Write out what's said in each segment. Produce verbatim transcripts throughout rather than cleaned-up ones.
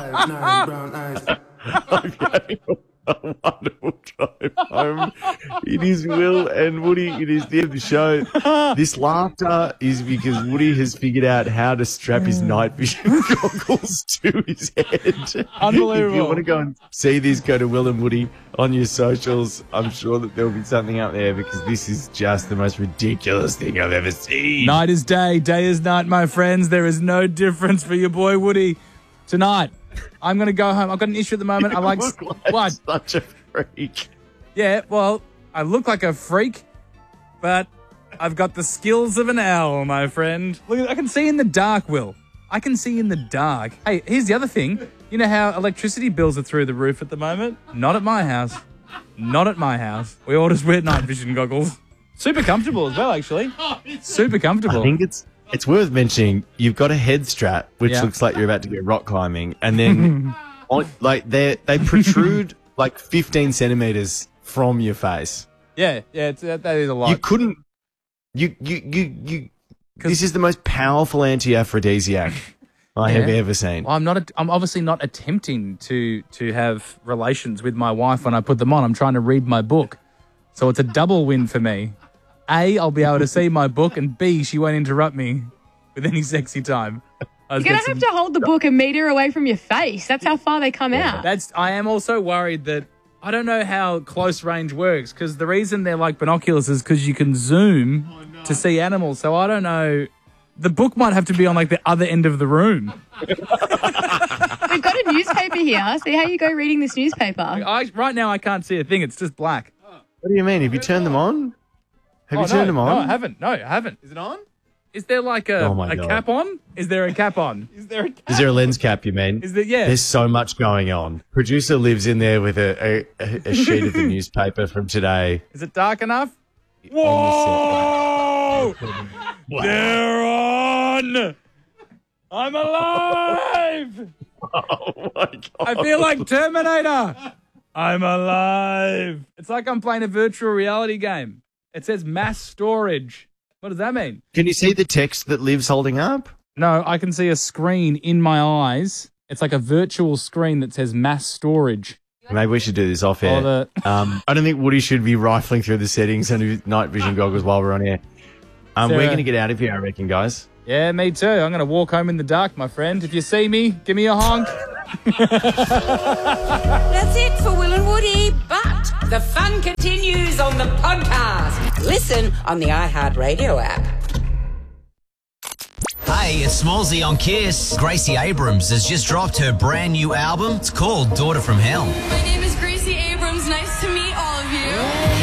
I'm having a wonderful drive home. It is Will and Woody. It is the end of the show. This laughter is because Woody has figured out how to strap his night vision goggles to his head. Unbelievable. If you want to go and see this, go to Will and Woody on your socials. I'm sure that there will be something out there because this is just the most ridiculous thing I've ever seen. Night is day, day is night, my friends. There is no difference for your boy Woody. Tonight, I'm going to go home. I've got an issue at the moment. You I like, look like what? such a freak. Yeah, well, I look like a freak, but I've got the skills of an owl, my friend. Look, I can see in the dark, Will. I can see in the dark. Hey, here's the other thing. You know how electricity bills are through the roof at the moment? Not at my house. Not at my house. We all just wear night vision goggles. Super comfortable as well, actually. Super comfortable. I think it's it's worth mentioning you've got a head strap, which Yeah. looks like you're about to go rock climbing, and then on, like they they protrude like fifteen centimeters from your face. Yeah, yeah, it's, that, that is a lot. You couldn't. You you you you. This is the most powerful anti-aphrodisiac I have Yeah. ever seen. Well, I'm not. A, I'm obviously not attempting to to have relations with my wife when I put them on. I'm trying to read my book, so it's a double win for me. A, I'll be able to see my book, and B, she won't interrupt me with any sexy time. I was You're going to getting have to hold the book a metre away from your face. That's how far they come out. That's. I am also worried that I don't know how close range works because the reason they're like binoculars is because you can zoom to see animals. So I don't know. The book might have to be on like the other end of the room. We've got a newspaper here. See how you go reading this newspaper. I, right now, I can't see a thing. It's just black. What do you mean? Have you turned them on? Have Oh, you turned no, them on? No, I haven't. No, I haven't. Is it on? Is there like a, Oh, my a God. cap on? Is there a cap on? Is there a Is there a lens cap, you mean? Is there, yeah. There's so much going on. Producer lives in there with a, a, a sheet of the newspaper from today. Is it dark enough? On Whoa! They're on! I'm alive! Oh my God. I feel like Terminator! I'm alive! It's like I'm playing a virtual reality game. It says mass storage. What does that mean? Can you see the text that Liv's holding up? No, I can see a screen in my eyes. It's like a virtual screen that says mass storage. Maybe we should do this off air. Oh, the- um, I don't think Woody should be rifling through the settings and his night vision goggles while we're on air. Um, Sarah. we're going to get out of here, I reckon, guys. Yeah, me too. I'm going to walk home in the dark, my friend. If you see me, give me a honk. That's it for Will and Woody, but the fun continues on the podcast. Listen on the iHeartRadio app. Hey, it's Smallsy on Kiss. Gracie Abrams has just dropped her brand new album. It's called Daughter from Hell. My name is Gracie Abrams. Nice to meet all of you.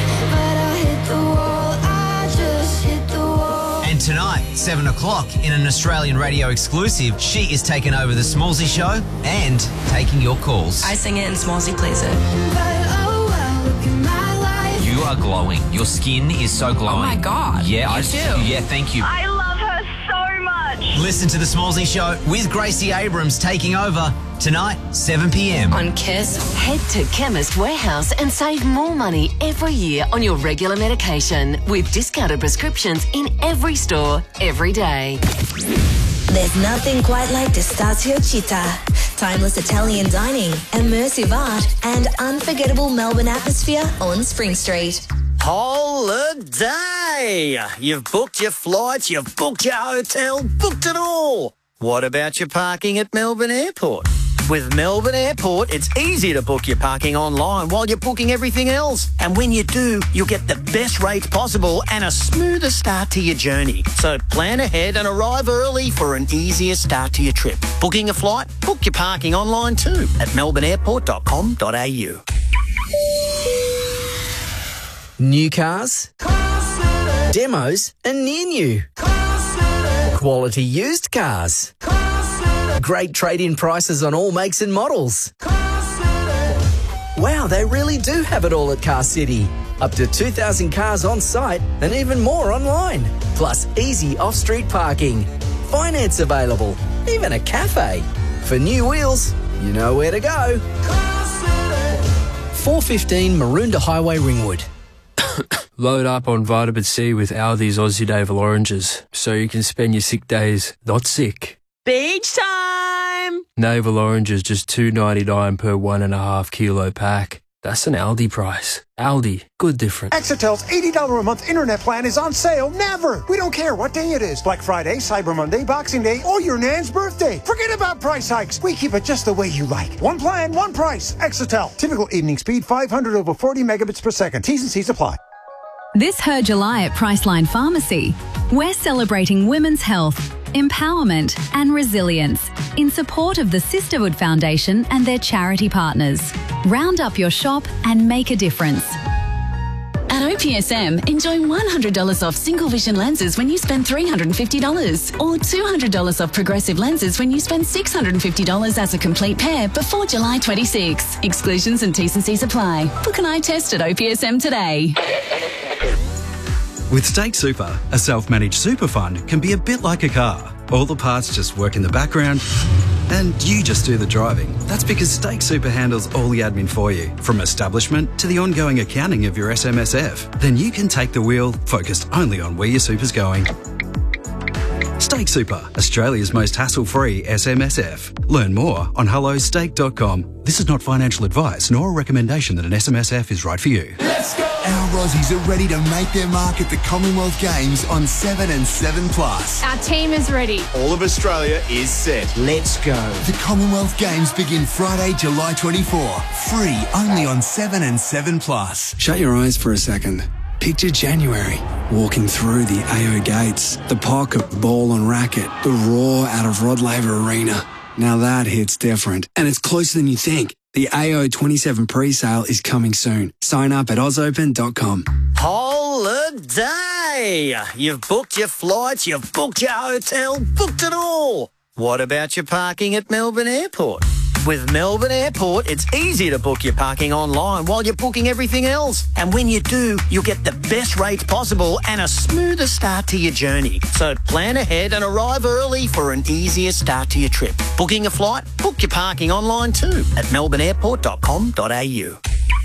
And tonight, seven o'clock, in an Australian radio exclusive, she is taking over the Smallsy show and taking your calls. I sing it and Smallsy plays it. You are glowing. Your skin is so glowing. Oh my God. Yeah, You I too. Yeah, thank you. I love her so much. Listen to the Smallsy show with Gracie Abrams taking over tonight, seven p.m. On Kiss. Head to Chemist Warehouse and save more money every year on your regular medication with discounted prescriptions in every store, every day. There's nothing quite like Testaccio Città. Timeless Italian dining, immersive art, and unforgettable Melbourne atmosphere on Spring Street. Holiday! You've booked your flights, you've booked your hotel, booked it all. What about your parking at Melbourne Airport? With Melbourne Airport, it's easy to book your parking online while you're booking everything else. And when you do, you'll get the best rates possible and a smoother start to your journey. So plan ahead and arrive early for an easier start to your trip. Booking a flight? Book your parking online too at melbourne airport dot com dot a u. New cars, demos and near new, quality used cars, great trade-in prices on all makes and models. Wow, they really do have it all at Car City. Up to two thousand cars on site and even more online. Plus easy off-street parking, finance available, even a cafe. For new wheels, you know where to go. four fifteen Maroondah Highway, Ringwood. Load up on vitamin C with Aldi's Aussie Navel oranges so you can spend your sick days not sick. Beach time! Navel oranges just two dollars ninety-nine per one and a half kilo pack. That's an Aldi price. Aldi, good difference. Exetel's eighty dollars a month internet plan is on sale never. We don't care what day it is. Black Friday, Cyber Monday, Boxing Day, or your nan's birthday. Forget about price hikes. We keep it just the way you like. One plan, one price. Exetel. Typical evening speed five hundred over forty megabits per second. T's and C's apply. This Her July at Priceline Pharmacy, we're celebrating women's health, empowerment and resilience in support of the Sisterhood Foundation and their charity partners. Round up your shop and make a difference. At O P S M, enjoy one hundred dollars off single vision lenses when you spend three hundred fifty dollars or two hundred dollars off progressive lenses when you spend six hundred fifty dollars as a complete pair before July twenty-sixth. Exclusions and T's and C's apply. Book an eye test at O P S M today. With Stake Super, a self-managed super fund can be a bit like a car. All the parts just work in the background and you just do the driving. That's because Stake Super handles all the admin for you, from establishment to the ongoing accounting of your S M S F. Then you can take the wheel, focused only on where your super's going. Stake Super, Australia's most hassle-free S M S F. Learn more on hello stake dot com. This is not financial advice nor a recommendation that an S M S F is right for you. Let's go! Our Aussies are ready to make their mark at the Commonwealth Games on seven and seven plus. Our team is ready. All of Australia is set. Let's go. The Commonwealth Games begin Friday, July twenty-fourth. Free only on seven and seven plus. Shut your eyes for a second. Picture January, walking through the A O gates, the pocket, ball and racket, the roar out of Rod Laver Arena. Now that hits different, and it's closer than you think. The A O twenty-seven pre-sale is coming soon. Sign up at oz open dot com. Holiday! You've booked your flights, you've booked your hotel, booked it all. What about your parking at Melbourne Airport? With Melbourne Airport, it's easy to book your parking online while you're booking everything else. And when you do, you'll get the best rates possible and a smoother start to your journey. So plan ahead and arrive early for an easier start to your trip. Booking a flight? Book your parking online too at melbourne airport dot com dot a u.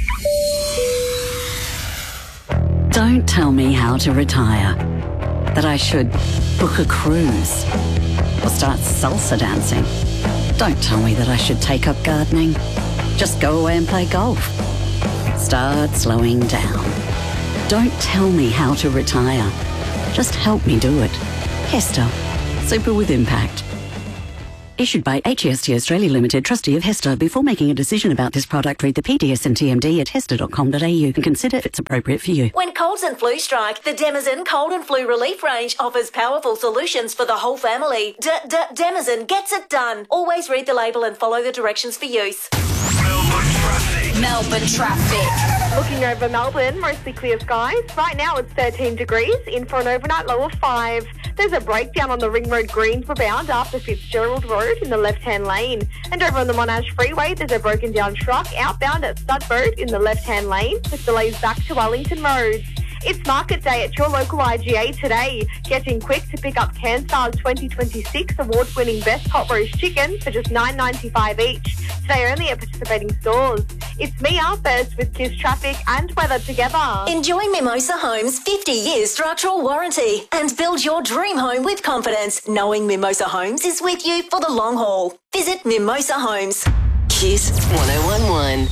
Don't tell me how to retire. That I should book a cruise or start salsa dancing. Don't tell me that I should take up gardening. Just go away and play golf. Start slowing down. Don't tell me how to retire. Just help me do it. Hester. Super with impact. Issued by H E S T Australia Limited, trustee of Hester. Before making a decision about this product, read the P D S and T M D at hester dot com dot a u and consider if it's appropriate for you. When colds and flu strike, the Demazen Cold and Flu Relief range offers powerful solutions for the whole family. D D Demazen gets it done. Always read the label and follow the directions for use. Melbourne traffic. Looking over Melbourne, mostly clear skies. Right now it's thirteen degrees, in for an overnight low of five. There's a breakdown on the Ring Road Greensboro bound after Fitzgerald Road in the left-hand lane. And over on the Monash Freeway, there's a broken down truck outbound at Stud Road in the left-hand lane with delays back to Wellington Road. It's market day at your local I G A today. Get in quick to pick up CanStar's twenty twenty-six award-winning Best Hot Roast Chicken for just nine ninety-five each. Today only at participating stores. It's me, Arthurst, with Kiss Traffic and weather together. Enjoy Mimosa Homes' fifty year structural warranty and build your dream home with confidence, knowing Mimosa Homes is with you for the long haul. Visit Mimosa Homes. Kiss one oh one one.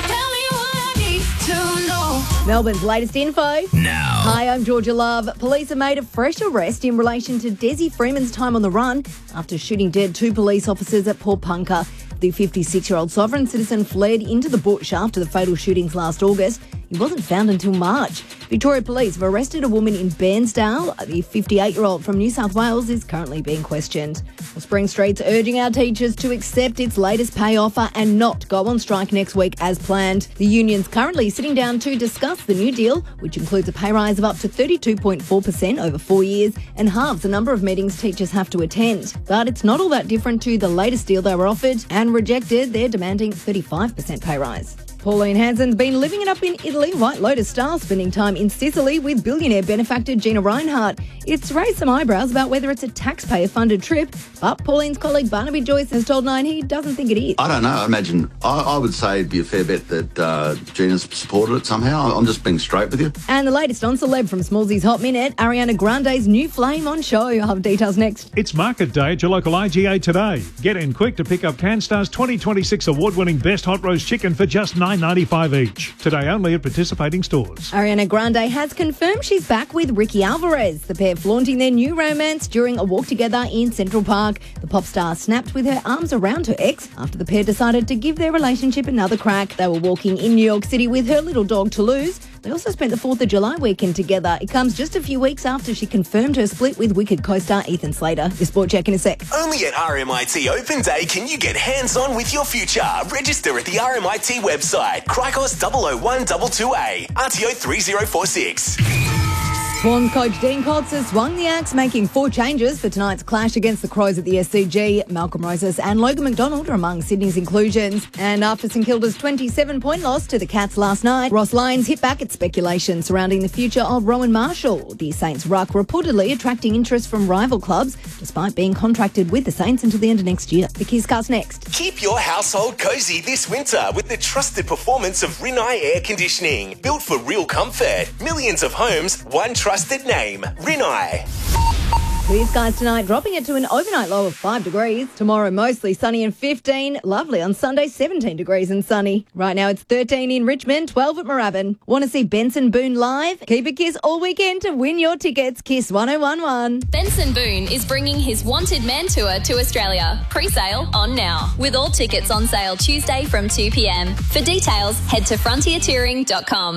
Melbourne's latest info. Now. Hi, I'm Georgia Love. Police have made a fresh arrest in relation to Desi Freeman's time on the run after shooting dead two police officers at Port Punker. The fifty-six-year-old sovereign citizen fled into the bush after the fatal shootings last August. He wasn't found until March. Victoria Police have arrested a woman in Bairnsdale. The fifty-eight-year-old from New South Wales is currently being questioned. Well, Spring Street's urging our teachers to accept its latest pay offer and not go on strike next week as planned. The union's currently sitting down to discuss the new deal, which includes a pay rise of up to thirty-two point four percent over four years and halves the number of meetings teachers have to attend. But it's not all that different to the latest deal they were offered and rejected. They're demanding thirty-five percent pay rise. Pauline Hanson's been living it up in Italy, White Lotus style, spending time in Sicily with billionaire benefactor Gina Reinhardt. It's raised some eyebrows about whether it's a taxpayer-funded trip, but Pauline's colleague Barnaby Joyce has told Nine he doesn't think it is. I don't know. I imagine, I, I would say it'd be a fair bet that uh, Gina's supported it somehow. I'm just being straight with you. And the latest on Celeb from Smallsy's Hot Minute, Ariana Grande's new flame on show. I'll have details next. It's market day at your local I G A today. Get in quick to pick up CanStar's twenty twenty-six award-winning Best Hot Roast Chicken for just nine ninety-five each. Today only at participating stores. Ariana Grande has confirmed she's back with Ricky Alvarez. The pair flaunting their new romance during a walk together in Central Park. The pop star snapped with her arms around her ex after the pair decided to give their relationship another crack. They were walking in New York City with her little dog Toulouse. They also spent the fourth of July weekend together. It comes just a few weeks after she confirmed her split with Wicked co-star Ethan Slater. The Sport Check in a sec. Only at R M I T Open Day can you get hands-on with your future. Register at the R M I T website. Cricos double oh one two two A. R T O three oh four six. Swans coach Dean Coates has swung the axe, making four changes for tonight's clash against the Crows at the S C G. Malcolm Rosas and Logan McDonald are among Sydney's inclusions. And after St Kilda's twenty-seven point loss to the Cats last night, Ross Lyons hit back at speculation surrounding the future of Rowan Marshall. The Saints ruck reportedly attracting interest from rival clubs, despite being contracted with the Saints until the end of next year. The Kisscast next. Keep your household cosy this winter with the trusted performance of Rinnai Air Conditioning. Built for real comfort. Millions of homes, one trusted name. Rinnai. Clear skies tonight, dropping it to an overnight low of five degrees. Tomorrow, mostly sunny and fifteen. Lovely on Sunday, seventeen degrees and sunny. Right now, it's thirteen in Richmond, twelve at Moorabbin. Want to see Benson Boone live? Keep a Kiss all weekend to win your tickets. Kiss one oh one one. Benson Boone is bringing his Wanted Man Tour to Australia. Pre-sale on now. With all tickets on sale Tuesday from two p m. For details, head to frontier touring dot com.